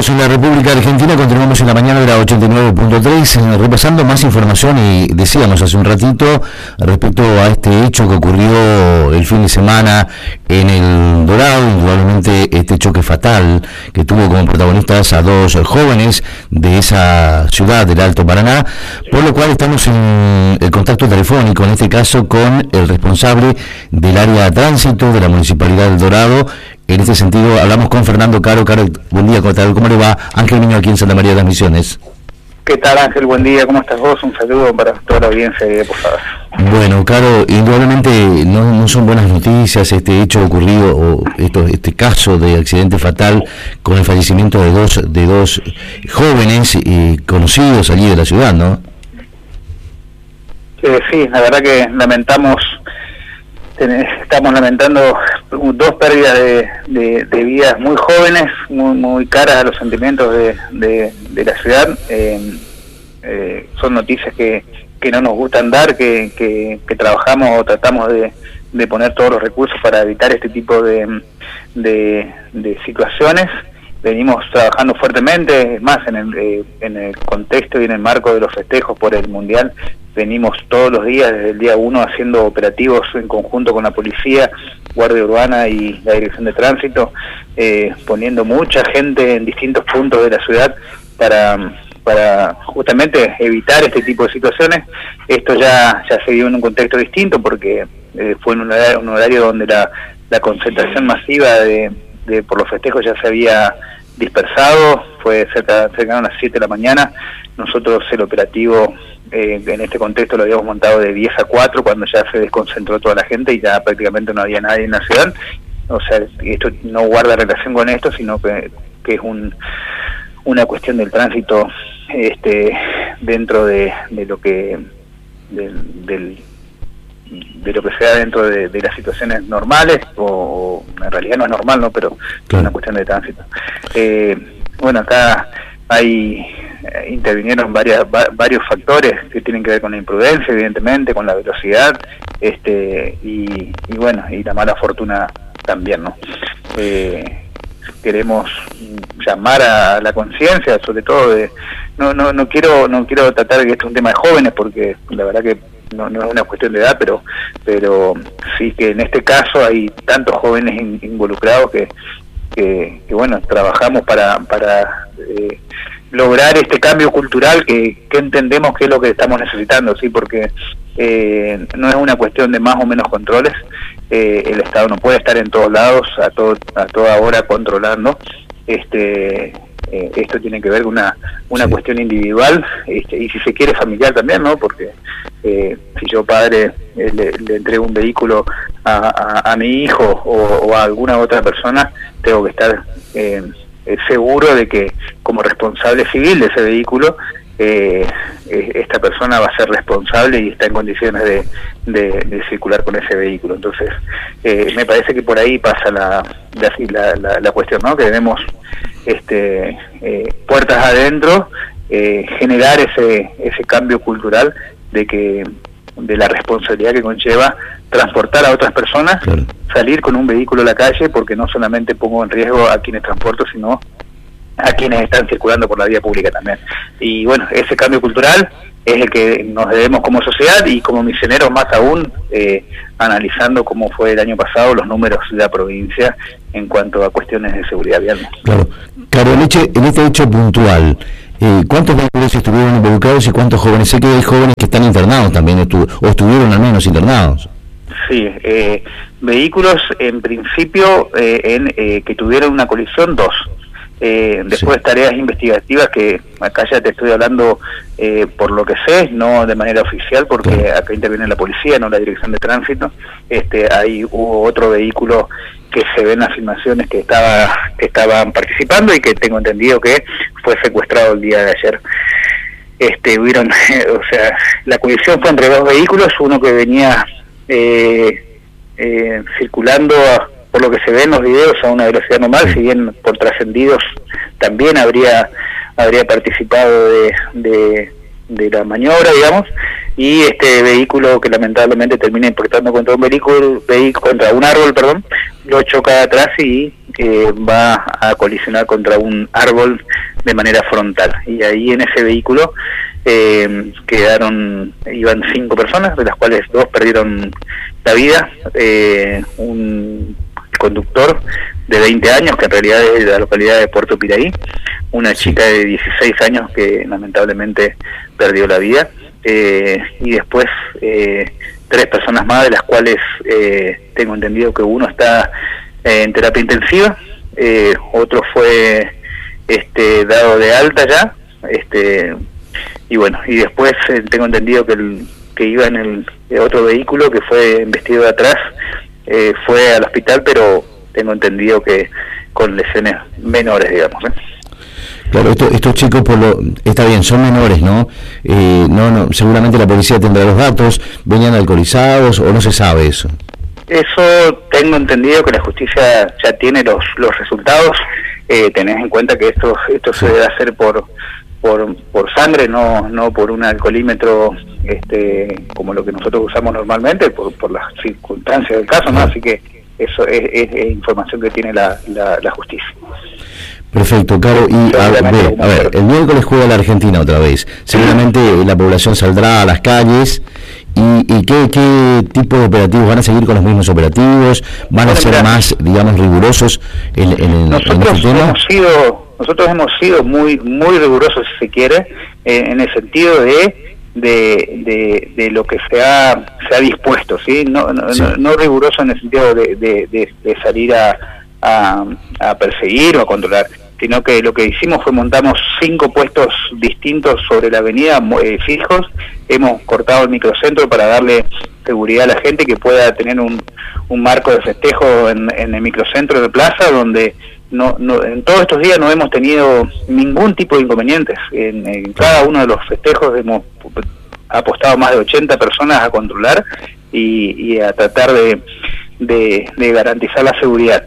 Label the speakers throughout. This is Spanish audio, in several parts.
Speaker 1: Unidos en la República Argentina. Continuamos en la mañana de la 89.3, repasando más información y decíamos hace un ratito respecto a este hecho que ocurrió el fin de semana en el Dorado, indudablemente este choque fatal que tuvo como protagonistas a dos jóvenes de esa ciudad del Alto Paraná, por lo cual estamos en el contacto telefónico, en este caso con el responsable del área de tránsito de la Municipalidad del Dorado. En este sentido, hablamos con Fernando Caro. Caro, buen día, ¿cómo le va? Ángel Miño aquí en Santa María de las Misiones.
Speaker 2: ¿Qué tal, Ángel? Buen día, ¿cómo estás vos? Un saludo para toda la audiencia de Posadas.
Speaker 1: Bueno, Caro, indudablemente no son buenas noticias este hecho ocurrido, o este caso de accidente fatal con el fallecimiento de dos jóvenes conocidos allí de la ciudad, ¿no?
Speaker 2: Sí, la verdad que estamos lamentando dos pérdidas de vidas muy jóvenes, muy caras a los sentimientos de la ciudad. Son noticias que no nos gustan dar, que trabajamos o tratamos de poner todos los recursos para evitar este tipo de situaciones. Venimos trabajando fuertemente, es más, en el contexto y en el marco de los festejos por el Mundial. Venimos todos los días, desde el día 1, haciendo operativos en conjunto con la policía, Guardia Urbana y la Dirección de Tránsito, poniendo mucha gente en distintos puntos de la ciudad para justamente evitar este tipo de situaciones. Esto ya se dio en un contexto distinto porque fue en un horario donde la concentración masiva por los festejos ya se había dispersado, fue cercano a las 7 de la mañana. Nosotros el operativo en este contexto lo habíamos montado de 10 a 4 cuando ya se desconcentró toda la gente y ya prácticamente no había nadie en la ciudad. O sea, esto no guarda relación con esto, sino que es una cuestión del tránsito dentro de lo que de lo que sea dentro de las situaciones normales, o en realidad no es normal, ¿no? Pero claro, es una cuestión de tránsito. Bueno, acá intervinieron varios factores que tienen que ver con la imprudencia, evidentemente, con la velocidad, y bueno, y la mala fortuna también, ¿no? Queremos llamar a la conciencia, sobre todo no quiero tratar de que esto es un tema de jóvenes, porque la verdad que no es una cuestión de edad, pero sí que en este caso hay tantos jóvenes involucrados que bueno, trabajamos para lograr este cambio cultural que entendemos que es lo que estamos necesitando, sí, porque no es una cuestión de más o menos controles. El Estado no puede estar en todos lados a toda hora controlando. Esto tiene que ver con una cuestión individual, y si se quiere familiar también, ¿no? Porque si yo padre le entrego un vehículo a mi hijo o a alguna otra persona, tengo que estar seguro de que como responsable civil de ese vehículo, esta persona va a ser responsable y está en condiciones de circular con ese vehículo. Entonces me parece que por ahí pasa la cuestión, ¿no? Que debemos puertas adentro generar ese cambio cultural de la responsabilidad que conlleva transportar a otras personas, claro, salir con un vehículo a la calle, porque no solamente pongo en riesgo a quienes transporto, sino a quienes están circulando por la vía pública también. Y bueno, ese cambio cultural es el que nos debemos como sociedad y como misioneros, más aún, analizando cómo fue el año pasado los números de la provincia en cuanto a cuestiones de seguridad vial.
Speaker 1: Claro, en este hecho puntual, ¿cuántos vehículos estuvieron involucrados y cuántos jóvenes? Sé que hay jóvenes que están internados también, o estuvieron al menos internados.
Speaker 2: Sí, vehículos en principio que tuvieron una colisión, 2. Después sí, tareas investigativas que acá ya te estoy hablando por lo que sé, no de manera oficial, porque acá interviene la policía, no la Dirección de Tránsito. Hubo otro vehículo que se ven las filmaciones que estaban participando y que tengo entendido que fue secuestrado el día de ayer. Hubieron, o sea, la colisión fue entre 2 vehículos, uno que venía circulando por lo que se ve en los videos a una velocidad normal, si bien por trascendidos también habría participado de la maniobra, digamos, y este vehículo que lamentablemente termina impactando contra contra un árbol, perdón, lo choca de atrás y va a colisionar contra un árbol de manera frontal. Y ahí en ese vehículo iban 5 personas, de las cuales 2 perdieron la vida, un conductor de 20 años, que en realidad es de la localidad de Puerto Piraí, una chica de 16 años que lamentablemente perdió la vida, y después 3 personas más, de las cuales tengo entendido que uno está en terapia intensiva, otro fue dado de alta ya, y bueno, y después tengo entendido que iba en el otro vehículo que fue embestido de atrás, fue al hospital, pero tengo entendido que con lesiones menores, digamos.
Speaker 1: Claro, estos chicos está bien, son menores, ¿no? Seguramente la policía tendrá los datos, venían alcoholizados o no se sabe eso.
Speaker 2: Eso tengo entendido que la justicia ya tiene los resultados. Tenés en cuenta que esto se debe hacer por sangre, no por un alcoholímetro como lo que nosotros usamos normalmente, por las circunstancias del caso, ¿no? Así que eso es información que tiene la justicia.
Speaker 1: Perfecto, Caro. Y a ver, el miércoles juega la Argentina otra vez. Seguramente la población saldrá a las calles. ¿Y qué tipo de operativos? ¿Van a seguir con los mismos operativos? ¿Van a ser más, digamos, rigurosos en este tema?
Speaker 2: Nosotros hemos sido muy rigurosos, si se quiere, en el sentido de lo que se ha dispuesto, ¿sí? No riguroso en el sentido de salir a perseguir o a controlar, sino que lo que hicimos fue montamos 5 puestos distintos sobre la avenida, fijos. Hemos cortado el microcentro para darle seguridad a la gente, que pueda tener un marco de festejo en el microcentro de plaza, donde en todos estos días no hemos tenido ningún tipo de inconvenientes. En cada uno de los festejos hemos apostado más de 80 personas a controlar y a tratar de garantizar la seguridad,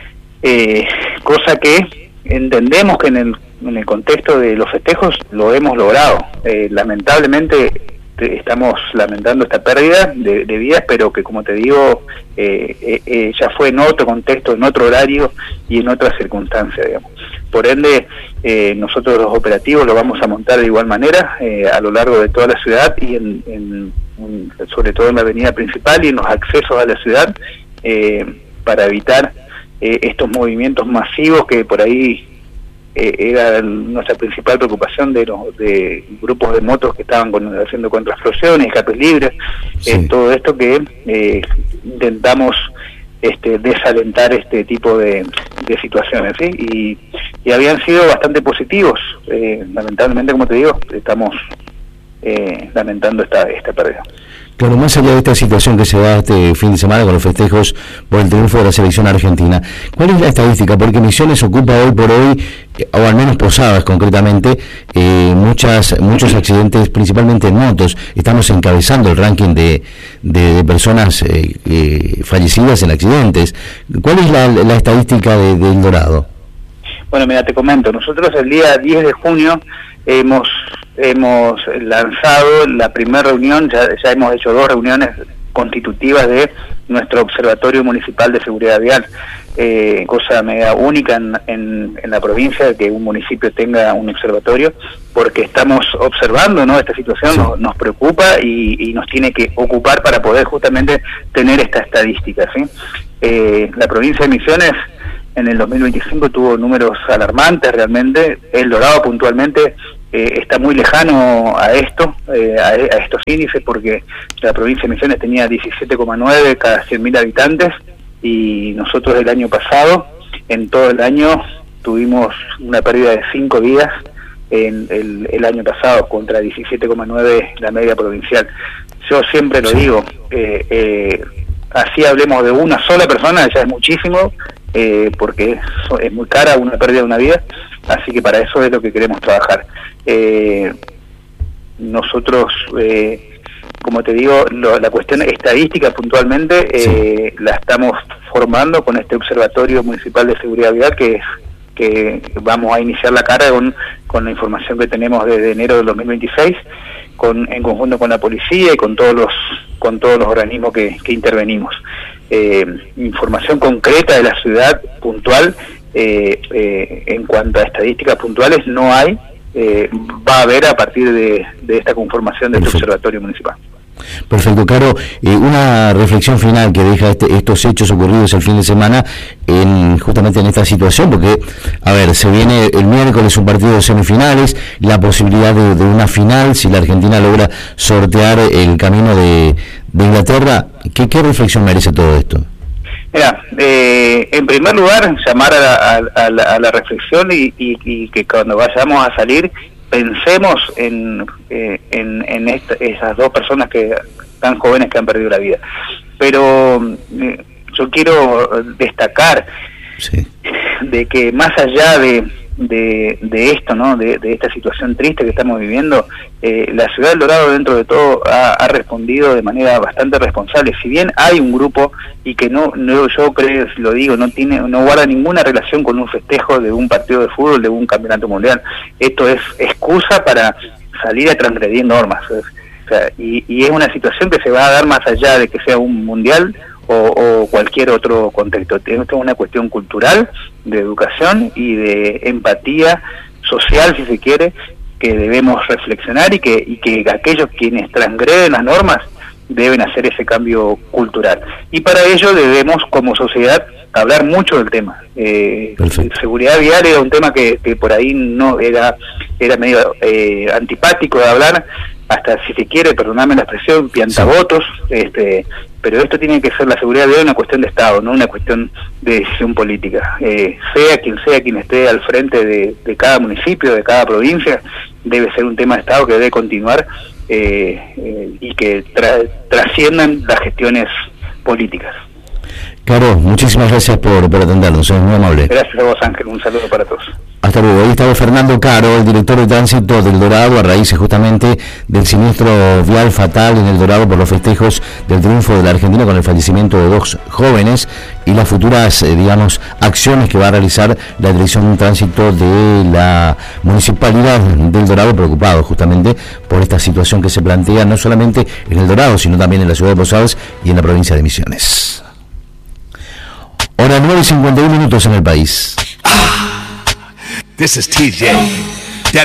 Speaker 2: cosa que entendemos que en el contexto de los festejos lo hemos logrado. Lamentablemente estamos lamentando esta pérdida de vidas, pero que, como te digo, ya fue en otro contexto, en otro horario y en otra circunstancia, digamos. Por ende, nosotros los operativos los vamos a montar de igual manera a lo largo de toda la ciudad y sobre todo en la avenida principal y en los accesos a la ciudad, para evitar estos movimientos masivos que por ahí era nuestra principal preocupación, de grupos de motos que estaban haciendo contraexplosiones, escapes libres, todo esto que intentamos desalentar este tipo de situaciones, ¿sí? Y habían sido bastante positivos. Lamentablemente, como te digo, estamos lamentando esta pérdida.
Speaker 1: Claro, más allá de esta situación que se da este fin de semana con los festejos por el triunfo de la selección argentina, ¿cuál es la estadística? Porque Misiones ocupa hoy por hoy, o al menos Posadas concretamente, muchos accidentes, principalmente en motos. Estamos encabezando el ranking de personas fallecidas en accidentes. ¿Cuál es la estadística de El Dorado?
Speaker 2: Bueno, mira, te comento, nosotros el día 10 de junio hemos lanzado la primera reunión, ya hemos hecho 2 reuniones constitutivas de nuestro Observatorio Municipal de Seguridad Vial, cosa media única en la provincia, de que un municipio tenga un observatorio, porque estamos observando, ¿no? Esta situación nos preocupa y nos tiene que ocupar para poder justamente tener esta estadística, ¿sí? La provincia de Misiones en el 2025 tuvo números alarmantes realmente. El Dorado puntualmente está muy lejano a estos índices, porque la provincia de Misiones tenía 17,9 cada 100.000 habitantes, y nosotros el año pasado, en todo el año, tuvimos una pérdida de 5 vidas en el año pasado, contra 17,9 la media provincial. Yo siempre lo digo, así hablemos de una sola persona, ya es muchísimo, porque es muy cara una pérdida de una vida, así que para eso es lo que queremos trabajar. Nosotros, como te digo, la cuestión estadística puntualmente la estamos formando con este Observatorio Municipal de Seguridad Vial, que que vamos a iniciar la carga con la información que tenemos desde enero del 2026, en conjunto con la policía y con todos los organismos que intervenimos. Información concreta de la ciudad puntual, en cuanto a estadísticas puntuales, no hay. Va a haber a partir de esta conformación de este observatorio municipal.
Speaker 1: Perfecto, Caro. Una reflexión final que deja estos hechos ocurridos el fin de semana justamente en esta situación, porque, a ver, se viene el miércoles un partido de semifinales, la posibilidad de una final, si la Argentina logra sortear el camino de Inglaterra. ¿Qué reflexión merece todo esto?
Speaker 2: Mira, en primer lugar, llamar a la reflexión y que cuando vayamos a salir pensemos en esas dos personas tan jóvenes que han perdido la vida. Pero yo quiero destacar de que más allá de esto, ¿no? de esta situación triste que estamos viviendo, la ciudad del Dorado, dentro de todo, ha respondido de manera bastante responsable. Si bien hay un grupo y que yo creo, lo digo, no guarda ninguna relación con un festejo de un partido de fútbol, de un campeonato mundial. Esto es excusa para salir a transgredir normas. O sea, y es una situación que se va a dar más allá de que sea un mundial o cualquier otro contexto. Esto es una cuestión cultural, de educación y de empatía social, si se quiere, que debemos reflexionar y que aquellos quienes transgreden las normas deben hacer ese cambio cultural. Y para ello debemos, como sociedad, hablar mucho del tema. Seguridad vial era un tema que por ahí no era medio antipático de hablar, hasta, si se quiere, perdonadme la expresión, piantavotos, pero esto tiene que ser, la seguridad vial, una cuestión de Estado, no una cuestión de decisión política. Sea quien esté al frente de cada municipio, de cada provincia, debe ser un tema de Estado que debe continuar y que trasciendan las gestiones políticas.
Speaker 1: Caro, muchísimas gracias por atendernos, es muy amable.
Speaker 2: Gracias a vos, Ángel, un saludo para todos.
Speaker 1: Hasta luego. Ahí estaba Fernando Caro, el director de tránsito del Dorado, a raíz justamente del siniestro vial fatal en el Dorado por los festejos del triunfo de la Argentina con el fallecimiento de 2 jóvenes y las futuras, acciones que va a realizar la Dirección de Tránsito de la Municipalidad del Dorado, preocupado justamente por esta situación que se plantea no solamente en el Dorado, sino también en la ciudad de Posadas y en la provincia de Misiones. Hora 9:51 en el país.
Speaker 3: This is TJ.